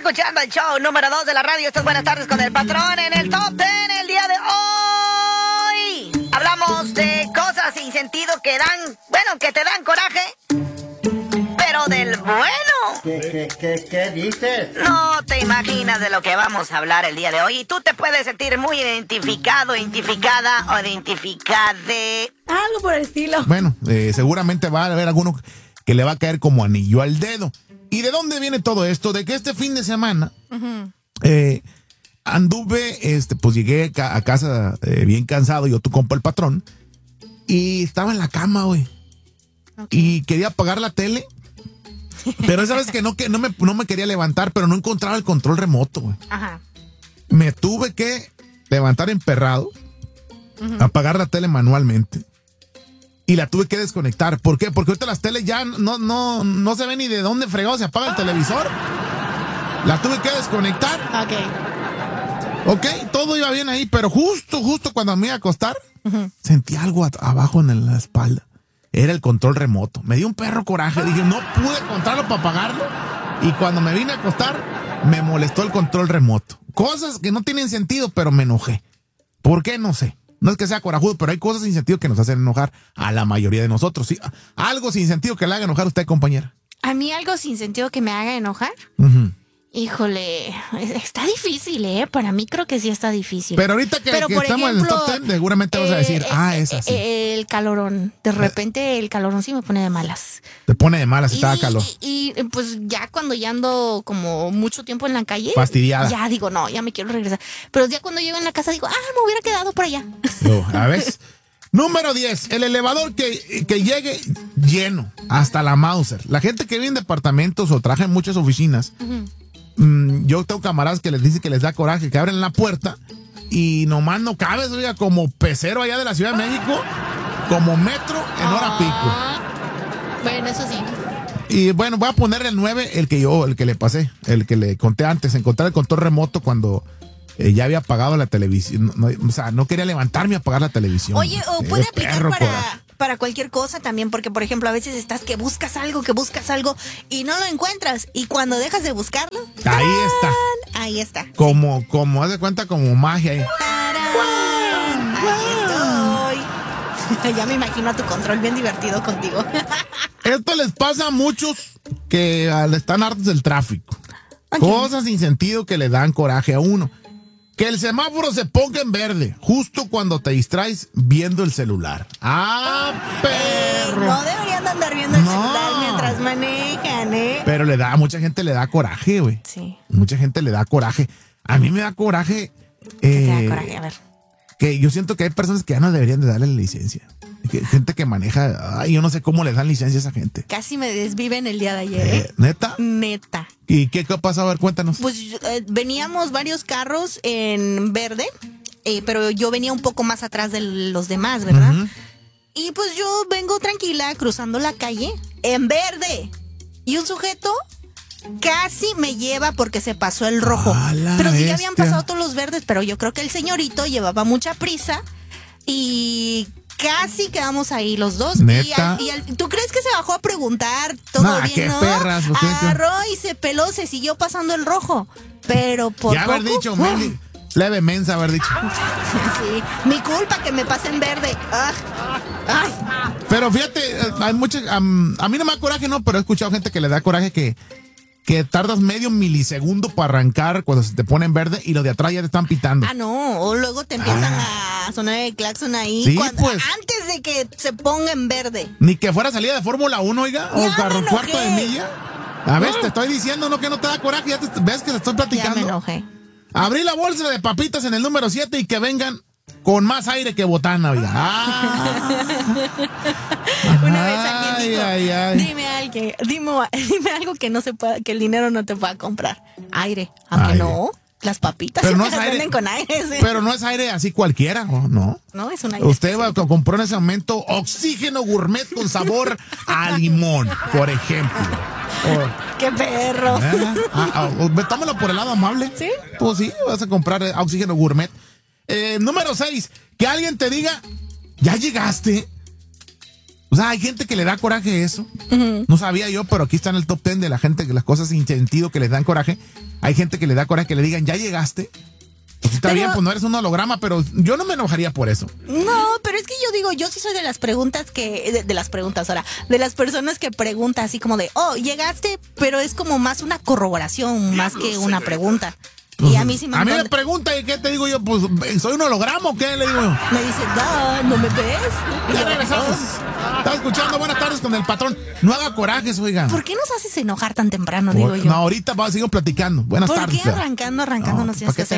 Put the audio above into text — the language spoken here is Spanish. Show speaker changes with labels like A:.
A: escuchando el show número 2 de la radio. Estas Buenas Tardes con el Patrón en el Top 10 el día de hoy. Hablamos de cosas sin sentido que te dan coraje, pero del bueno.
B: ¿Qué dices?
A: No te imaginas de lo que vamos a hablar el día de hoy. Y tú te puedes sentir muy identificado, identificada o identificade.
C: Algo por el estilo.
D: Bueno, seguramente va a haber alguno que le va a caer como anillo al dedo. ¿Y de dónde viene todo esto? De que este fin de semana anduve, pues llegué a casa bien cansado, yo tu compa el Patrón, y estaba en la cama, güey. Okay. Y quería apagar la tele, pero esa vez que no me quería levantar, pero no encontraba el control remoto, güey.
C: Ajá.
D: Me tuve que levantar emperrado, apagar la tele manualmente. Y la tuve que desconectar. ¿Por qué? Porque ahorita las teles ya no se ve ni de dónde fregado se apaga el televisor. La tuve que desconectar. Ok, todo iba bien ahí, pero justo cuando me iba a acostar, sentí algo abajo en la espalda. Era el control remoto. Me dio un perro coraje. Dije, no pude encontrarlo para apagarlo. Y cuando me vine a acostar, me molestó el control remoto. Cosas que no tienen sentido, pero me enojé. ¿Por qué? No sé. No es que sea corajudo, pero hay cosas sin sentido que nos hacen enojar a la mayoría de nosotros. ¿Sí? Algo sin sentido que le haga enojar a usted, compañera.
C: A mí algo sin sentido que me haga enojar. Híjole, está difícil, ¿eh? Para mí creo que sí está difícil.
D: Pero ahorita que estamos en el top 10, seguramente vas a decir, es así.
C: El calorón. De repente el calorón sí me pone de malas.
D: Te pone de malas si está calor.
C: Y pues ya cuando ya ando como mucho tiempo en la calle.
D: Fastidiada.
C: Ya digo, no, ya me quiero regresar. Pero ya cuando llego en la casa digo, me hubiera quedado por allá.
D: A ver. Número 10, el elevador que llegue lleno, hasta la Mauser. La gente que vive en departamentos o trabaja en muchas oficinas, yo tengo camaradas que les dicen que les da coraje, que abren la puerta y nomás no cabes, oiga, como pecero allá de la Ciudad de México, como metro en hora pico.
C: Bueno, eso sí.
D: Y bueno, voy a poner el 9, el que le pasé, el que le conté antes, encontrar el control remoto cuando ya había apagado la televisión. No quería levantarme a apagar la televisión.
C: Oye, o puede aplicar para cualquier cosa también, porque por ejemplo a veces estás que buscas algo y no lo encuentras, y cuando dejas de buscarlo, ¡tarán! Ahí está.
D: Como haz de cuenta, como magia ahí.
C: ¡Tarán! Ahí estoy. Ya me imagino a tu control bien divertido contigo.
D: Esto les pasa a muchos que están hartos del tráfico. Okay. Cosas sin sentido que le dan coraje a uno. Que el semáforo se ponga en verde justo cuando te distraes viendo el celular. ¡Perro!
C: No deberían de andar viendo el celular mientras manejan, ¿eh?
D: Pero a mucha gente le da coraje, güey.
C: Sí.
D: Mucha gente le da coraje. A mí me da coraje.
C: ¿Qué te da coraje? A ver.
D: Que yo siento que hay personas que ya no deberían de darle la licencia. Gente que maneja, yo no sé cómo les dan licencia a esa gente.
C: Casi me desviven el día de ayer, ¿eh?
D: ¿Neta?
C: Neta.
D: ¿Y qué pasó? A ver, cuéntanos.
C: Pues veníamos varios carros en verde, pero yo venía un poco más atrás de los demás, ¿verdad? Y pues yo vengo tranquila cruzando la calle en verde. Y un sujeto casi me lleva porque se pasó el rojo. Pero sí ya habían pasado todos los verdes, pero yo creo que el señorito llevaba mucha prisa y casi quedamos ahí los dos.
D: ¿Neta?
C: ¿Tú crees que se bajó a preguntar todo bien,
D: qué
C: no?
D: perras.
C: Agarró y se peló, se siguió pasando el rojo. Pero por
D: ya
C: poco...
D: haber dicho, leve mensa haber dicho.
C: Sí, mi culpa que me pase en verde. Ay.
D: Pero fíjate, hay muchas... a mí no me da coraje, no, pero he escuchado gente que le da coraje que tardas medio milisegundo para arrancar cuando se te pone en verde y los de atrás ya te están pitando.
C: No, o luego te empiezan a sonar el claxon ahí
D: sí, pues.
C: Antes de que se ponga en verde.
D: Ni que fuera salida de Fórmula 1, oiga, o cuarto de milla. A ver, te estoy diciendo, no que no te da coraje, ya ves que te estoy platicando.
C: Ya me enojé.
D: Abrí la bolsa de papitas en el número 7 y que vengan con más aire que botana, oiga.
C: Una vez alguien dijo, dime algo que no se pueda, que el dinero no te pueda comprar. Aire, aunque no, las papitas
D: pero
C: siempre
D: no
C: las venden con aire. ¿Sí?
D: Pero no es aire así cualquiera, ¿no?
C: No, es un aire.
D: Usted compró en ese momento oxígeno gourmet con sabor a limón, por ejemplo.
C: ¡Qué perro!
D: Tómalo por el lado amable.
C: ¿Sí?
D: Pues sí, vas a comprar oxígeno gourmet. Número 6, que alguien te diga, ¿ya llegaste? O sea, hay gente que le da coraje eso. No sabía yo, pero aquí está en el top 10 de la gente, que las cosas sin sentido que les dan coraje. Hay gente que le da coraje que le digan, ¿ya llegaste? Pues está bien, pues no eres un holograma, pero yo no me enojaría por eso.
C: No, pero es que yo digo, yo sí soy de las preguntas de las personas que preguntan así como de, oh, llegaste, pero es como más una corroboración, más que una pregunta. Y a mí sí
D: a mí me pregunta, ¿y qué te digo yo? Pues, ¿soy un holograma o qué? Le digo.
C: Me dice, ¿no me ves?
D: Ya regresamos. Estaba escuchando Buenas Tardes con el Patrón. No haga corajes, oiga.
C: ¿Por qué nos haces enojar tan temprano, digo yo?
D: No, ahorita sigo platicando. Buenas tardes.
C: ¿Por qué arrancando nos tienes que hacer